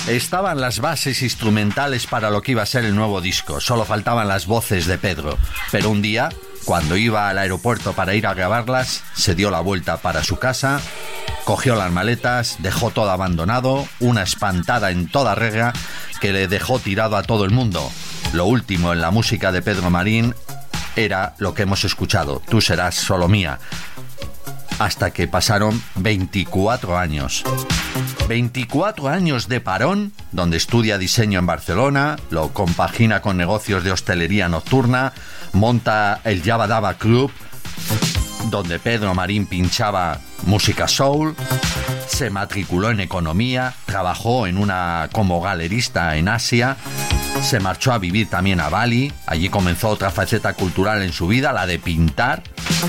Estaban las bases instrumentales para lo que iba a ser el nuevo disco, solo faltaban las voces de Pedro. Pero un día, cuando iba al aeropuerto para ir a grabarlas, se dio la vuelta para su casa, cogió las maletas, dejó todo abandonado, una espantada en toda regla que le dejó tirado a todo el mundo. Lo último en la música de Pedro Marín era lo que hemos escuchado, Tú serás solo mía. Hasta que pasaron 24 años. 24 años de parón, donde estudia diseño en Barcelona, lo compagina con negocios de hostelería nocturna, monta el Yabba Dabba Club, donde Pedro Marín pinchaba música soul, se matriculó en economía, trabajó como galerista en Asia, se marchó a vivir también a Bali, allí comenzó otra faceta cultural en su vida, la de pintar.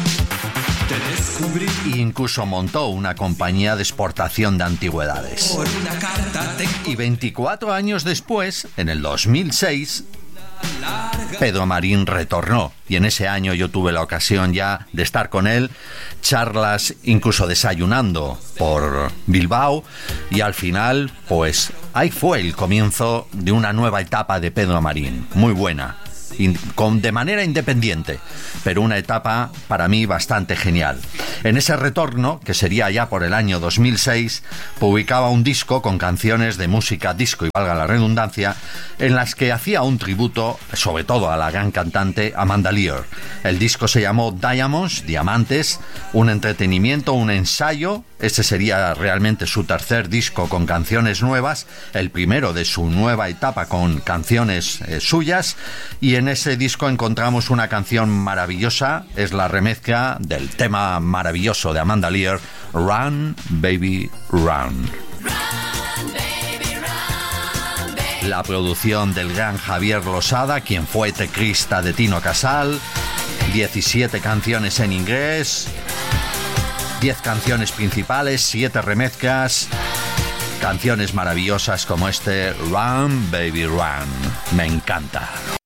E incluso montó una compañía de exportación de antigüedades. Y 24 años después, en el 2006, Pedro Marín retornó. Y en ese año yo tuve la ocasión ya de estar con él, charlas incluso desayunando por Bilbao. Y al final, pues ahí fue el comienzo de una nueva etapa de Pedro Marín, muy buena. De manera independiente, pero una etapa para mí bastante genial. En ese retorno, que sería ya por el año 2006, publicaba un disco con canciones de música disco, y valga la redundancia, en las que hacía un tributo, sobre todo a la gran cantante Amanda Lear. El disco se llamó Diamonds, Diamantes, un entretenimiento, un ensayo. Este sería realmente su tercer disco con canciones nuevas, el primero de su nueva etapa con canciones suyas, y en ese disco encontramos una canción maravillosa, es la remezcla del tema maravilloso de Amanda Lear, Run, Baby, Run. La producción del gran Javier Losada, quien fue teclista de Tino Casal, 17 canciones en inglés, 10 canciones principales, 7 remezclas, canciones maravillosas como este Run, Baby, Run. Me encanta.